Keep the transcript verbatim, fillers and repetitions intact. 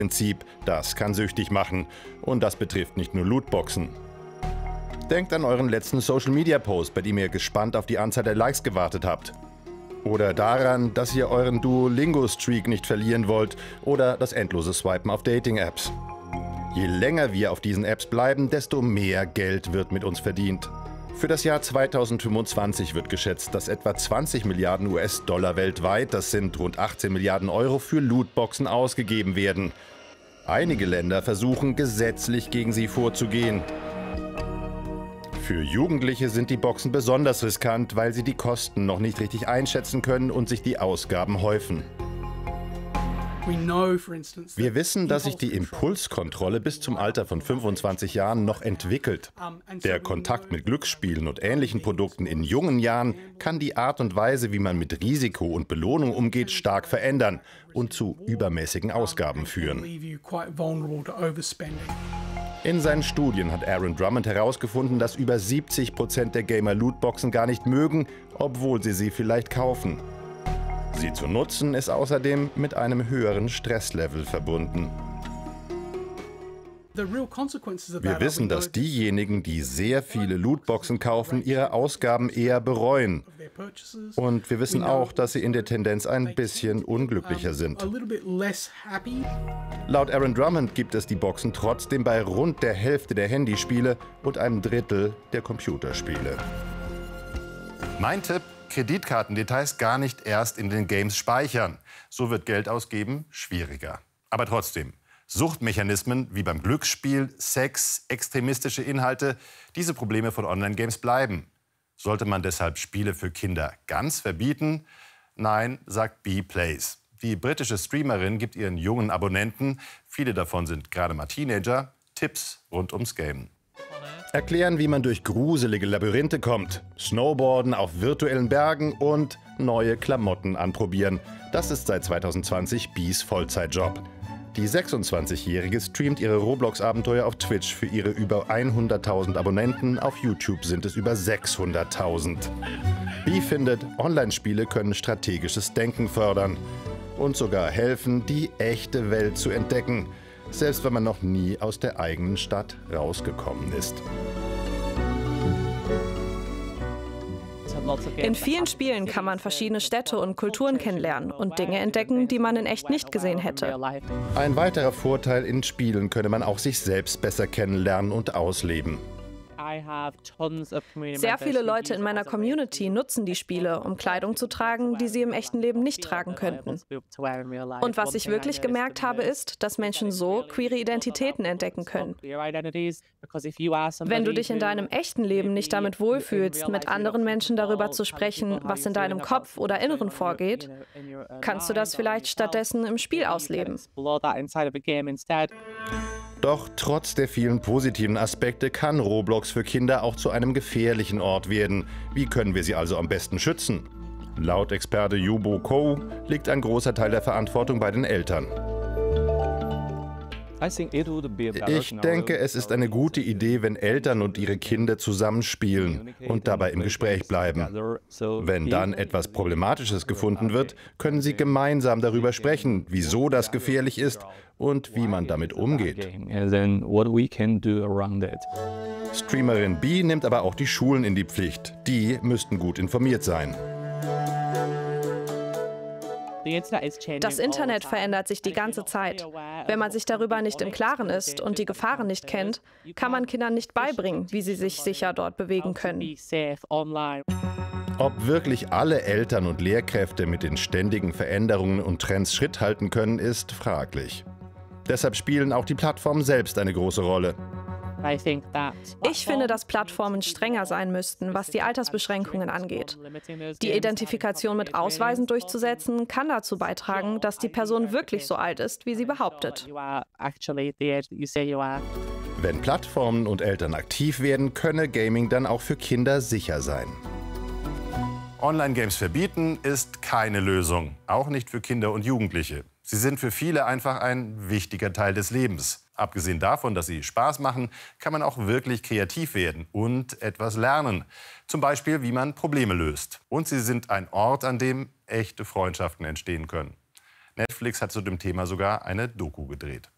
Prinzip, das kann süchtig machen. Und das betrifft nicht nur Lootboxen. Denkt an euren letzten Social-Media-Post, bei dem ihr gespannt auf die Anzahl der Likes gewartet habt. Oder daran, dass ihr euren Duolingo-Streak nicht verlieren wollt oder das endlose Swipen auf Dating-Apps. Je länger wir auf diesen Apps bleiben, desto mehr Geld wird mit uns verdient. Für das Jahr zweitausendfünfundzwanzig wird geschätzt, dass etwa zwanzig Milliarden U S-Dollar weltweit, das sind rund achtzehn Milliarden Euro, für Lootboxen ausgegeben werden. Einige Länder versuchen, gesetzlich gegen sie vorzugehen. Für Jugendliche sind die Boxen besonders riskant, weil sie die Kosten noch nicht richtig einschätzen können und sich die Ausgaben häufen. Wir wissen, dass sich die Impulskontrolle bis zum Alter von fünfundzwanzig Jahren noch entwickelt. Der Kontakt mit Glücksspielen und ähnlichen Produkten in jungen Jahren kann die Art und Weise, wie man mit Risiko und Belohnung umgeht, stark verändern und zu übermäßigen Ausgaben führen. In seinen Studien hat Aaron Drummond herausgefunden, dass über siebzig Prozent der Gamer Lootboxen gar nicht mögen, obwohl sie sie vielleicht kaufen. Sie zu nutzen ist außerdem mit einem höheren Stresslevel verbunden. Wir wissen, dass diejenigen, die sehr viele Lootboxen kaufen, ihre Ausgaben eher bereuen. Und wir wissen auch, dass sie in der Tendenz ein bisschen unglücklicher sind. Laut Aaron Drummond gibt es die Boxen trotzdem bei rund der Hälfte der Handyspiele und einem Drittel der Computerspiele. Mein Tipp: Kreditkartendetails gar nicht erst in den Games speichern. So wird Geld ausgeben schwieriger. Aber trotzdem, Suchtmechanismen wie beim Glücksspiel, Sex, extremistische Inhalte, diese Probleme von Online-Games bleiben. Sollte man deshalb Spiele für Kinder ganz verbieten? Nein, sagt B-Plays. Die britische Streamerin gibt ihren jungen Abonnenten, viele davon sind gerade mal Teenager, Tipps rund ums Gamen. Erklären, wie man durch gruselige Labyrinthe kommt, Snowboarden auf virtuellen Bergen und neue Klamotten anprobieren. Das ist seit zweitausendzwanzig Bs Vollzeitjob. Die sechsundzwanzigjährige streamt ihre Roblox-Abenteuer auf Twitch für ihre über hunderttausend Abonnenten. Auf YouTube sind es über sechshunderttausend. B findet, Online-Spiele können strategisches Denken fördern und sogar helfen, die echte Welt zu entdecken, selbst wenn man noch nie aus der eigenen Stadt rausgekommen ist. In vielen Spielen kann man verschiedene Städte und Kulturen kennenlernen und Dinge entdecken, die man in echt nicht gesehen hätte. Ein weiterer Vorteil: in Spielen könne man auch sich selbst besser kennenlernen und ausleben. Sehr viele Leute in meiner Community nutzen die Spiele, um Kleidung zu tragen, die sie im echten Leben nicht tragen könnten. Und was ich wirklich gemerkt habe, ist, dass Menschen so queere Identitäten entdecken können. Wenn du dich in deinem echten Leben nicht damit wohlfühlst, mit anderen Menschen darüber zu sprechen, was in deinem Kopf oder Inneren vorgeht, kannst du das vielleicht stattdessen im Spiel ausleben. Doch trotz der vielen positiven Aspekte kann Roblox für Kinder auch zu einem gefährlichen Ort werden. Wie können wir sie also am besten schützen? Laut Experte Yubo Ko liegt ein großer Teil der Verantwortung bei den Eltern. Ich denke, es ist eine gute Idee, wenn Eltern und ihre Kinder zusammenspielen und dabei im Gespräch bleiben. Wenn dann etwas Problematisches gefunden wird, können sie gemeinsam darüber sprechen, wieso das gefährlich ist und wie man damit umgeht. Streamerin B nimmt aber auch die Schulen in die Pflicht. Die müssten gut informiert sein. Das Internet verändert sich die ganze Zeit. Wenn man sich darüber nicht im Klaren ist und die Gefahren nicht kennt, kann man Kindern nicht beibringen, wie sie sich sicher dort bewegen können. Ob wirklich alle Eltern und Lehrkräfte mit den ständigen Veränderungen und Trends Schritt halten können, ist fraglich. Deshalb spielen auch die Plattformen selbst eine große Rolle. Ich finde, dass Plattformen strenger sein müssten, was die Altersbeschränkungen angeht. Die Identifikation mit Ausweisen durchzusetzen, kann dazu beitragen, dass die Person wirklich so alt ist, wie sie behauptet. Wenn Plattformen und Eltern aktiv werden, könne Gaming dann auch für Kinder sicher sein. Online-Games verbieten ist keine Lösung, auch nicht für Kinder und Jugendliche. Sie sind für viele einfach ein wichtiger Teil des Lebens. Abgesehen davon, dass sie Spaß machen, kann man auch wirklich kreativ werden und etwas lernen. Zum Beispiel, wie man Probleme löst. Und sie sind ein Ort, an dem echte Freundschaften entstehen können. Netflix hat zu dem Thema sogar eine Doku gedreht.